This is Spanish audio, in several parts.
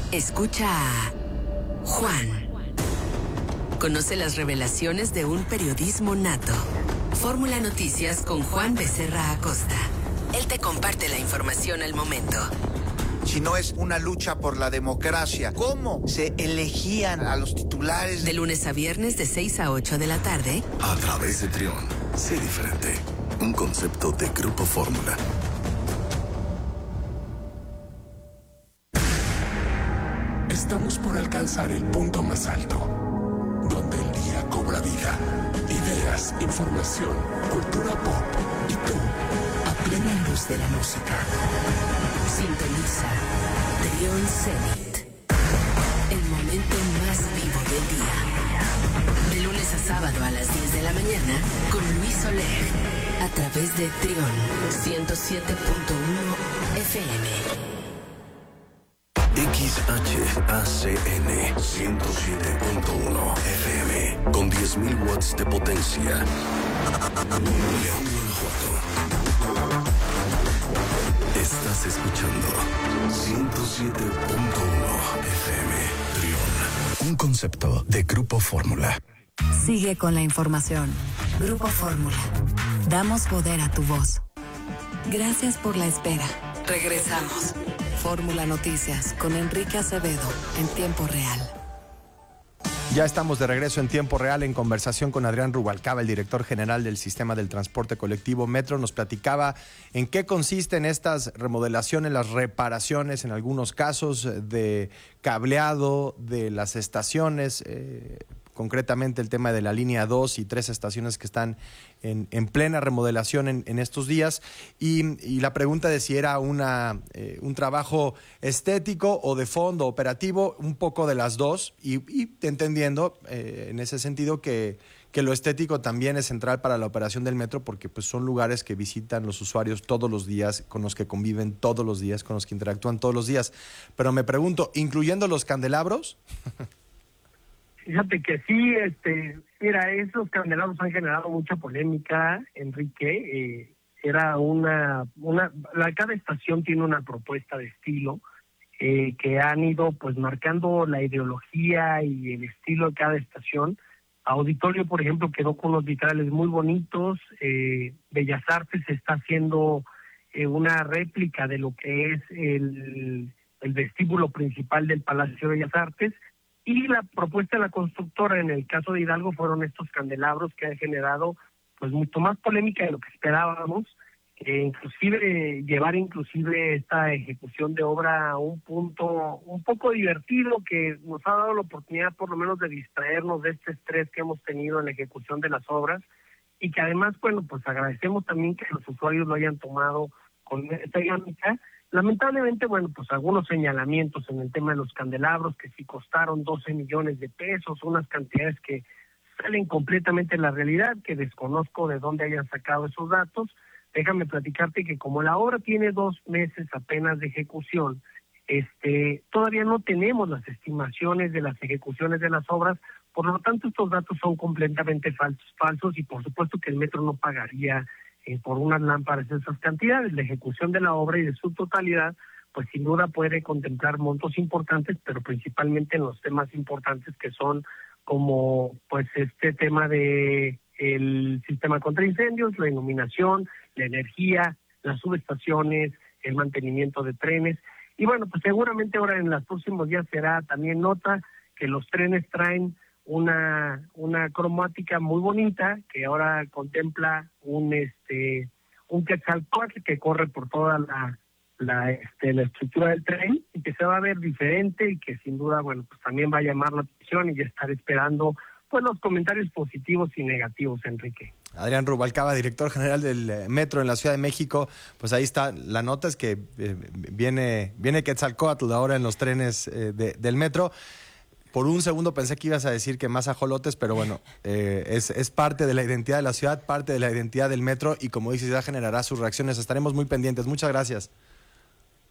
Escucha a Juan. Conoce las revelaciones de un periodismo nato. Fórmula Noticias con Juan Becerra Acosta. Él te comparte la información al momento. Si no es una lucha por la democracia, ¿cómo se elegían a los titulares? De lunes a viernes de 6 a 8 de la tarde. A través de Trión. Sé diferente. Un concepto de Grupo Fórmula. Estamos por alcanzar el punto más alto, donde el día cobra vida. Ideas, información, cultura pop y tú, a plena luz de la música. Sintoniza Trión Zenit. El momento más vivo del día. De lunes a sábado a las 10 de la mañana con Luis Oleg. A través de Trión 107.1 FM. XHACN 107.1 FM con 10.000 watts de potencia. León, Guanajuato. Estás escuchando 107.1 FM Trión. Un concepto de Grupo Fórmula. Sigue con la información. Grupo Fórmula. Damos poder a tu voz. Gracias por la espera. Regresamos. Fórmula Noticias con Enrique Acevedo en tiempo real. Ya estamos de regreso en tiempo real en conversación con Adrián Rubalcaba, el director general del Sistema del Transporte Colectivo Metro. Nos platicaba en qué consisten estas remodelaciones, las reparaciones en algunos casos de cableado de las estaciones, concretamente el tema de la línea 2 y 3 estaciones que están en plena remodelación en estos días, y la pregunta de si era un trabajo estético o de fondo operativo, un poco de las dos, y entendiendo en ese sentido que lo estético también es central para la operación del metro, porque pues son lugares que visitan los usuarios todos los días, con los que conviven todos los días, con los que interactúan todos los días. Pero me pregunto, ¿incluyendo los candelabros? Fíjate que sí, mira, esos candelabros han generado mucha polémica, Enrique. Cada estación tiene una propuesta de estilo que han ido pues marcando la ideología y el estilo de cada estación. Auditorio, por ejemplo, quedó con unos vitrales muy bonitos. Bellas Artes está haciendo una réplica de lo que es el vestíbulo principal del Palacio de Bellas Artes. Y la propuesta de la constructora en el caso de Hidalgo fueron estos candelabros que han generado pues mucho más polémica de lo que esperábamos, llevar esta ejecución de obra a un punto un poco divertido que nos ha dado la oportunidad por lo menos de distraernos de este estrés que hemos tenido en la ejecución de las obras, y que además, bueno, pues agradecemos también que los usuarios lo hayan tomado con esta dinámica. Lamentablemente, bueno, pues algunos señalamientos en el tema de los candelabros que sí costaron 12 millones de pesos, unas cantidades que salen completamente de la realidad, que desconozco de dónde hayan sacado esos datos. Déjame platicarte que como la obra tiene 2 meses apenas de ejecución, todavía no tenemos las estimaciones de las ejecuciones de las obras, por lo tanto estos datos son completamente falsos, y por supuesto que el metro no pagaría por unas lámparas esas cantidades. La ejecución de la obra y de su totalidad, pues sin duda puede contemplar montos importantes, pero principalmente en los temas importantes que son como pues este tema de el sistema contra incendios, la iluminación, la energía, las subestaciones, el mantenimiento de trenes. Y bueno, pues seguramente ahora en los próximos días será también nota que los trenes traen una cromática muy bonita que ahora contempla un Quetzalcóatl que corre por toda la estructura del tren, y que se va a ver diferente, y que sin duda, bueno, pues también va a llamar la atención, y estar esperando pues los comentarios positivos y negativos, Enrique. Adrián Rubalcaba, director general del Metro en la Ciudad de México. Pues ahí está, la nota es que viene Quetzalcóatl ahora en los trenes del Metro. Por un segundo pensé que ibas a decir que más ajolotes, pero bueno, es parte de la identidad de la ciudad, parte de la identidad del metro, y como dices, ya generará sus reacciones. Estaremos muy pendientes. Muchas gracias.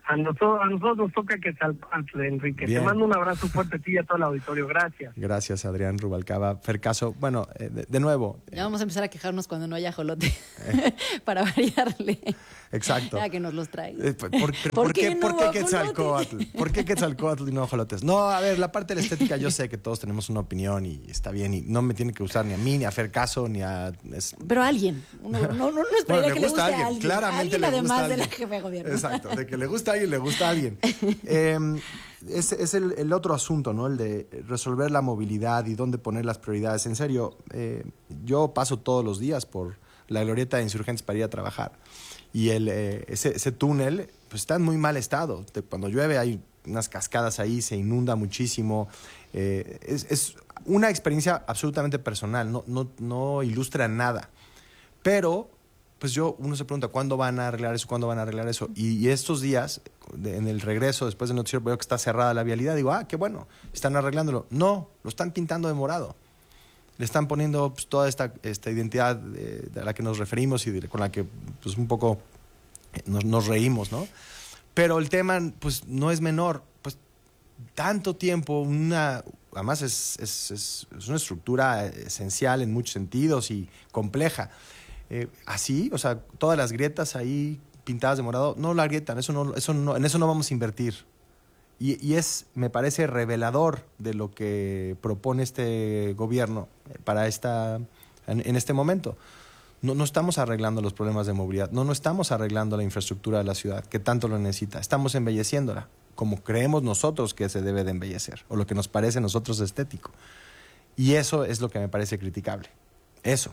A nosotros nos toca Quetzalcóatl, Enrique. Bien. Te mando un abrazo fuerte a ti y a todo el auditorio. Gracias. Gracias, Adrián Rubalcaba. Fercaso, bueno, de nuevo. Ya vamos a empezar a quejarnos cuando no haya ajolote para variarle. Exacto. Ya que nos los traiga. ¿Por qué no hubo Quetzalcóatl? ¿Por qué Quetzalcóatl y no ajolotes? No, a ver, la parte de la estética yo sé que todos tenemos una opinión y está bien y no me tiene que gustar ni a mí, ni a Fercaso, ni a... Pero a alguien. No esperaría que le guste a alguien. Claramente alguien le gusta además a alguien. de la jefa de gobierno. Exacto, de que le gusta a alguien, le gusta a alguien. Es el otro asunto, ¿no? El de resolver la movilidad y dónde poner las prioridades. En serio, yo paso todos los días por la glorieta de Insurgentes para ir a trabajar. Y ese túnel pues, está en muy mal estado. Cuando llueve hay unas cascadas ahí, se inunda muchísimo. Es una experiencia absolutamente personal, no ilustra nada. Pero pues uno se pregunta, ¿cuándo van a arreglar eso? ¿Cuándo van a arreglar eso? Y estos días, en el regreso, después del noticiero, veo que está cerrada la vialidad. Digo, qué bueno, están arreglándolo. No, lo están pintando de morado. Le están poniendo pues, toda esta identidad de la que nos referimos y con la que pues, un poco nos reímos, ¿no? Pero el tema pues, no es menor. Pues tanto tiempo, además es una estructura esencial en muchos sentidos y compleja. Así, o sea, todas las grietas ahí pintadas de morado, no la agrietan, en eso no vamos a invertir. Y me parece revelador de lo que propone este gobierno en este momento. No estamos arreglando los problemas de movilidad, no estamos arreglando la infraestructura de la ciudad, que tanto lo necesita. Estamos embelleciéndola, como creemos nosotros que se debe de embellecer, o lo que nos parece a nosotros estético. Y eso es lo que me parece criticable. Eso.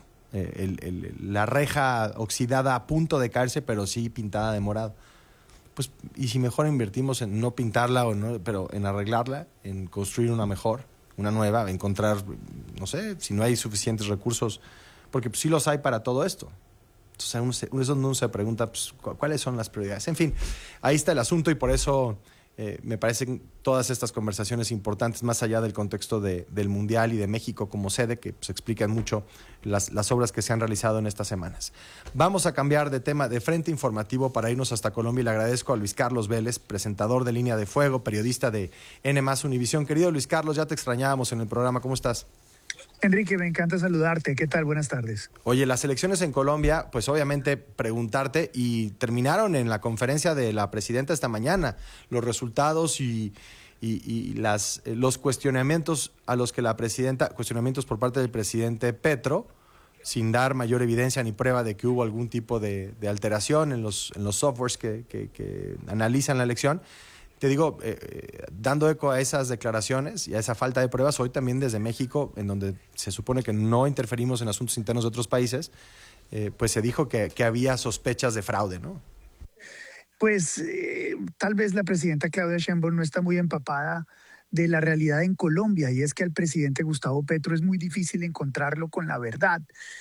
La reja oxidada a punto de caerse, pero sí pintada de morado. Pues, y si mejor invertimos en no pintarla, pero en arreglarla, en construir una mejor, una nueva, encontrar, no sé, si no hay suficientes recursos, porque pues, sí los hay para todo esto. Entonces uno se pregunta pues, cuáles son las prioridades. En fin, ahí está el asunto y por eso me parecen todas estas conversaciones importantes, más allá del contexto del Mundial y de México como sede, que pues, explican mucho las obras que se han realizado en estas semanas. Vamos a cambiar de tema de frente informativo para irnos hasta Colombia y le agradezco a Luis Carlos Vélez, presentador de Línea de Fuego, periodista de N+ Univisión. Querido Luis Carlos, ya te extrañábamos en el programa. ¿Cómo estás? Enrique, me encanta saludarte. ¿Qué tal? Buenas tardes. Oye, las elecciones en Colombia, pues obviamente preguntarte, y terminaron en la conferencia de la presidenta esta mañana, los resultados y los cuestionamientos a los que la presidenta, cuestionamientos por parte del presidente Petro, sin dar mayor evidencia ni prueba de que hubo algún tipo de alteración en los softwares que analizan la elección. Te digo, dando eco a esas declaraciones y a esa falta de pruebas, hoy también desde México, en donde se supone que no interferimos en asuntos internos de otros países, pues se dijo que había sospechas de fraude, ¿no? Pues tal vez la presidenta Claudia Sheinbaum no está muy empapada de la realidad en Colombia, y es que al presidente Gustavo Petro es muy difícil encontrarlo con la verdad.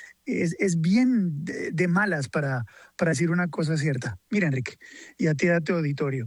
Es bien de malas para decir una cosa cierta. Mira, Enrique, y a ti, a tu auditorio.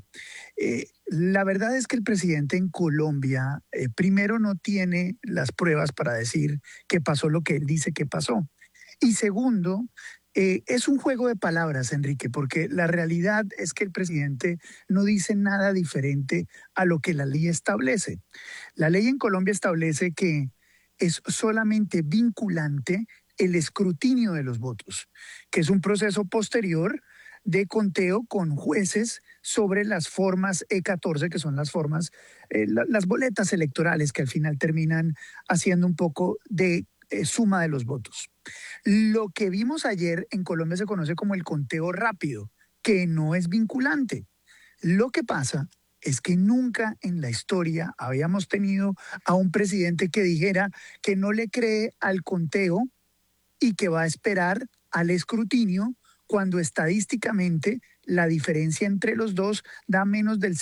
La verdad es que el presidente en Colombia, primero, no tiene las pruebas para decir que pasó lo que él dice que pasó. Y segundo, es un juego de palabras, Enrique, porque la realidad es que el presidente no dice nada diferente a lo que la ley establece. La ley en Colombia establece que es solamente vinculante el escrutinio de los votos, que es un proceso posterior de conteo con jueces sobre las formas E14, que son las formas, las boletas electorales que al final terminan haciendo un poco de suma de los votos. Lo que vimos ayer en Colombia se conoce como el conteo rápido, que no es vinculante. Lo que pasa es que nunca en la historia habíamos tenido a un presidente que dijera que no le cree al conteo y que va a esperar al escrutinio cuando estadísticamente la diferencia entre los dos da menos del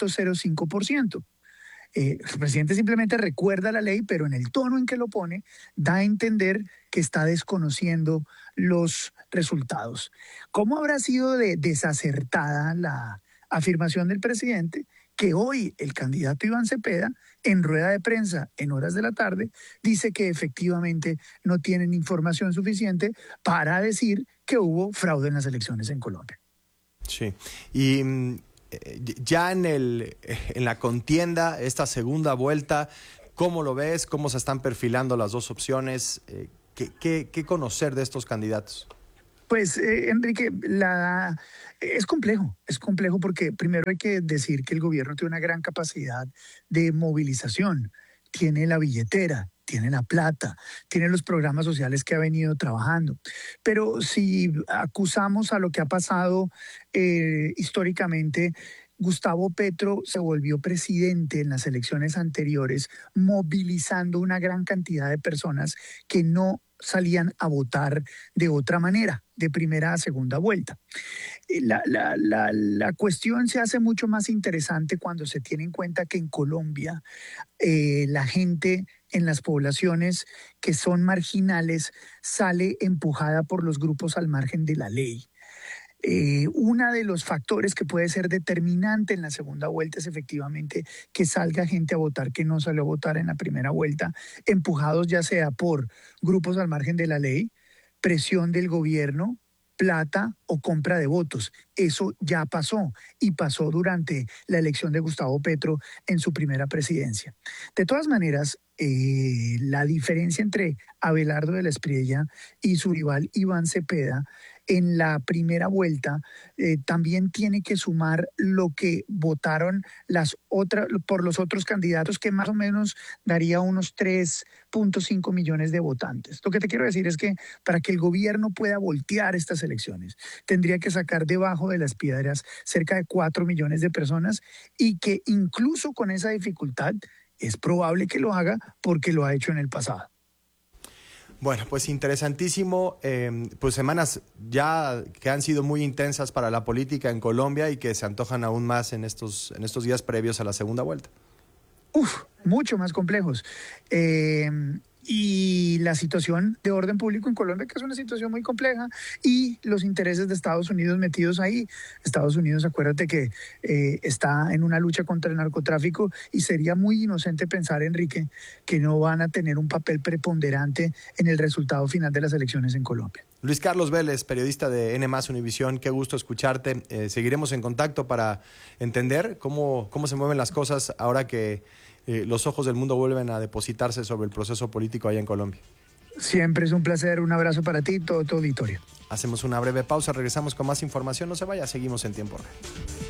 0.05%. El presidente simplemente recuerda la ley, pero en el tono en que lo pone da a entender que está desconociendo los resultados. ¿Cómo habrá sido desacertada la afirmación del presidente que hoy el candidato Iván Cepeda, en rueda de prensa en horas de la tarde, dice que efectivamente no tienen información suficiente para decir que hubo fraude en las elecciones en Colombia? Sí, y ya en la contienda, esta segunda vuelta, ¿cómo lo ves? ¿Cómo se están perfilando las dos opciones? ¿Qué conocer de estos candidatos? Pues, Enrique, es complejo porque primero hay que decir que el gobierno tiene una gran capacidad de movilización, tiene la billetera, tiene la plata, tiene los programas sociales que ha venido trabajando. Pero si acusamos a lo que ha pasado históricamente, Gustavo Petro se volvió presidente en las elecciones anteriores, movilizando una gran cantidad de personas que no salían a votar de otra manera, de primera a segunda vuelta. La cuestión se hace mucho más interesante cuando se tiene en cuenta que en Colombia la gente en las poblaciones que son marginales sale empujada por los grupos al margen de la ley. Uno de los factores que puede ser determinante en la segunda vuelta es efectivamente que salga gente a votar que no salió a votar en la primera vuelta, empujados ya sea por grupos al margen de la ley, presión del gobierno, plata o compra de votos. Eso ya pasó y pasó durante la elección de Gustavo Petro en su primera presidencia. De todas maneras, la diferencia entre Abelardo de la Espriella y su rival Iván Cepeda en la primera vuelta también tiene que sumar lo que votaron por los otros candidatos, que más o menos daría unos 3.5 millones de votantes. Lo que te quiero decir es que para que el gobierno pueda voltear estas elecciones, tendría que sacar debajo de las piedras cerca de 4 millones de personas, y que incluso con esa dificultad es probable que lo haga porque lo ha hecho en el pasado. Bueno, pues interesantísimo, pues semanas ya que han sido muy intensas para la política en Colombia y que se antojan aún más en estos días previos a la segunda vuelta. Mucho más complejos. Y la situación de orden público en Colombia, que es una situación muy compleja, y los intereses de Estados Unidos metidos ahí. Estados Unidos, acuérdate que está en una lucha contra el narcotráfico, y sería muy inocente pensar, Enrique, que no van a tener un papel preponderante en el resultado final de las elecciones en Colombia. Luis Carlos Vélez, periodista de N+ Univisión, qué gusto escucharte. Seguiremos en contacto para entender cómo se mueven las cosas ahora que los ojos del mundo vuelven a depositarse sobre el proceso político allá en Colombia. Siempre es un placer, un abrazo para ti y todo tu auditorio. Hacemos una breve pausa, regresamos con más información, no se vaya, seguimos en Tiempo Real.